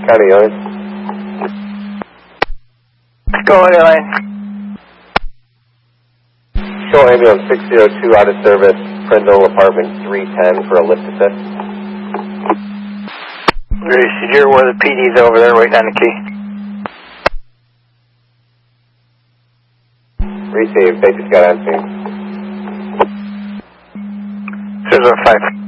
County yours. Go on airline. Show ambulance 602 out of service, Prindle apartment 310 for a lift assist. Grace, did you hear one of the PDs over there waiting on the key? Receive, basic got on scene. 005.